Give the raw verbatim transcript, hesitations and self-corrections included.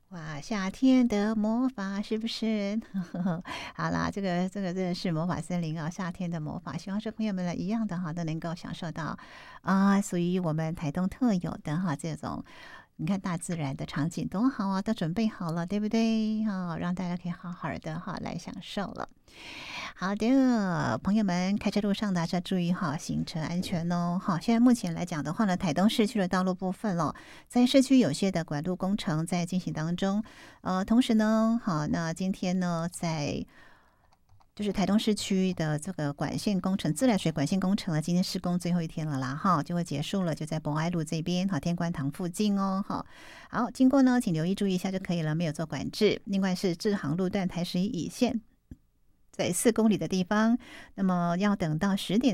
哇，夏天的魔法是不是？好啦，这个这个真的是魔法森林啊，夏天的魔法，希望说朋友们呢一样的哈，都能够享受到啊，属于我们台东特有的哈这种。你看大自然的场景多好啊，都准备好了，对不对？哈、让大家可以好好的哈来享受了。好的，朋友们，开车路上大家注意哈，行车安全哦。好，现在目前来讲的话呢，台东市区的道路部分哦，在市区有些的管路工程在进行当中。呃，同时呢，好，那今天呢，在就是台东市区的这个管线工程，自来水管线工程呢，今天施工最后一天了啦，哈，就会结束了，就在博爱路这边，好，天官堂附近哦，好，好，经过呢，请留意注意一下就可以了，没有做管制。另外是志航路段台十一乙线，在四公里的地方，那么要等到十点。